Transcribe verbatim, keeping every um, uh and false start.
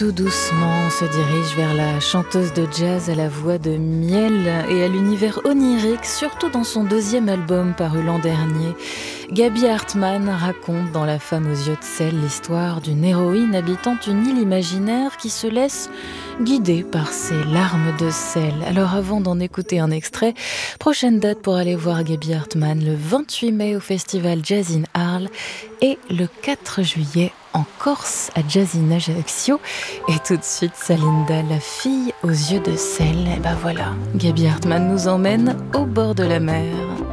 Tout doucement, on se dirige vers la chanteuse de jazz à la voix de miel et à l'univers onirique, surtout dans son deuxième album paru l'an dernier. Gaby Hartmann raconte dans La femme aux yeux de sel l'histoire d'une héroïne habitant une île imaginaire qui se laisse guider par ses larmes de sel. Alors avant d'en écouter un extrait, prochaine date pour aller voir Gaby Hartmann le vingt-huit mai au festival Jazz in Arles et le quatre juillet en Corse à Jazz in Ajaccio. Et tout de suite, Salinda, la fille aux yeux de sel. Et ben voilà, Gaby Hartmann nous emmène au bord de la mer.